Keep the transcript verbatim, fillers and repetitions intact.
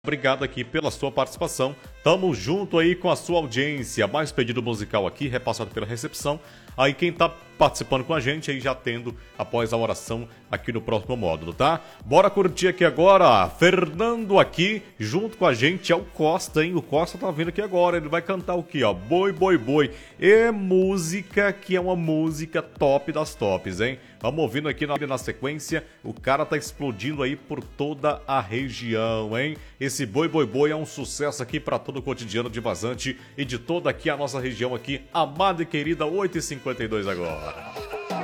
Obrigado aqui pela sua participação. Tamo junto aí com a sua audiência. Mais pedido musical aqui, repassado pela recepção. Aí quem tá participando com a gente aí já tendo após a oração aqui no próximo módulo, tá? Bora curtir aqui agora. Fernando aqui, junto com a gente é o Costa, hein? O Costa tá vindo aqui agora. Ele vai cantar o quê, ó? Boi, boi, boi. É música que é uma música top das tops, hein? Vamos ouvindo aqui na, na sequência. O cara tá explodindo aí por toda a região, hein? Esse Boi, boi, boi é um sucesso aqui para todo o cotidiano de Vazante e de toda aqui a nossa região aqui, amada e querida, oito e cinquenta e dois agora.